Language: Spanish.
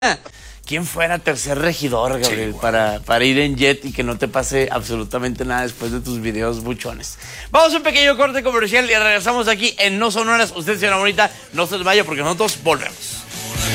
¿Quién fuera tercer regidor, Gabriel, Sí, para ir en jet y que no te pase absolutamente nada después de tus videos buchones? Vamos a un pequeño corte comercial y regresamos aquí en No Son Horas. Usted, señora bonita, no se desvaya porque nosotros volvemos.